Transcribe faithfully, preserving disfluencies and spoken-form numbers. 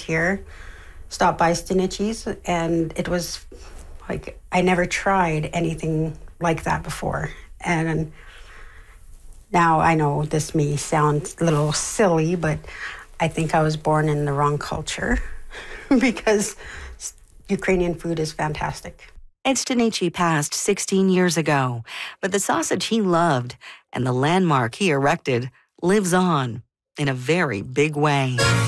here, stopped by Stanichi's, and it was like I never tried anything like that before. And now I know this may sound a little silly, but I think I was born in the wrong culture because Ukrainian food is fantastic. Ed Stanichi passed sixteen years ago, but the sausage he loved and the landmark he erected lives on in a very big way.